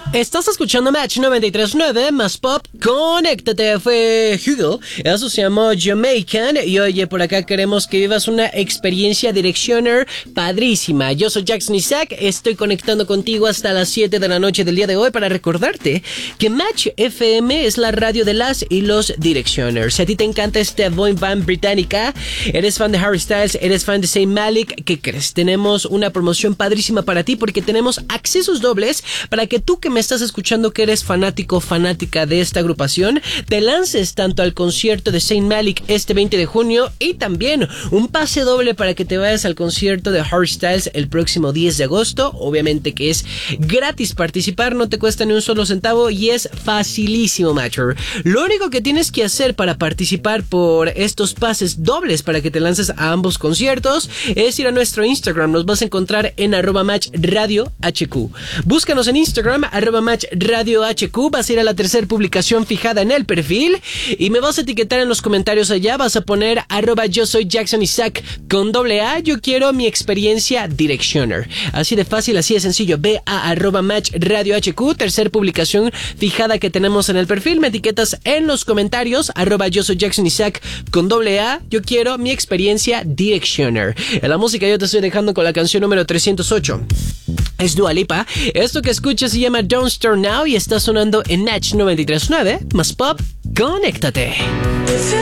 Estás escuchando Match 93.9 más Pop. Conéctate, fue Hugo. Eso se llamó Jamaican. Y oye, por acá queremos que vivas una experiencia Directioner padrísima. Yo soy Jackson Isaac. Estoy conectando contigo hasta las 7 de la noche del día de hoy para recordarte que Match FM es la radio de las y los Directioners. Si a ti te encanta este boy band británica, eres fan de Harry Styles, eres fan de Zayn Malik, ¿qué crees? Tenemos una promoción padrísima para ti porque tenemos accesos dobles para que tú que me estás escuchando, que eres fanático, fanática de esta agrupación, te lances tanto al concierto de Zayn Malik este 20 de junio y también un pase doble para que te vayas al concierto de Harry Styles el próximo 10 de agosto. Obviamente que es gratis participar, no te cuesta ni un solo centavo y es facilísimo, Matcher. Lo único que tienes que hacer para participar por estos pases dobles para que te lances a ambos conciertos es ir a nuestro Instagram. Nos vas a encontrar en @matchradiohq. Búscanos en Instagram, @matchradiohq. Vas a ir a la tercera publicación fijada en el perfil y me vas a etiquetar en los comentarios allá. Vas a poner @yo soy Jackson Isaac con @. Yo quiero mi experiencia Directioner. Así de fácil, así de sencillo. Ve a @matchradiohq, tercera publicación fijada que tenemos en el perfil. Me etiquetas en los comentarios @yo soy Jackson Isaac con @. Yo quiero mi experiencia Directioner. En la música yo te estoy dejando con la canción número 308. Es Dua Lipa. Esto que escuchas se llama Don't Start Now y está sonando en Match 93.9 más Pop. Conéctate.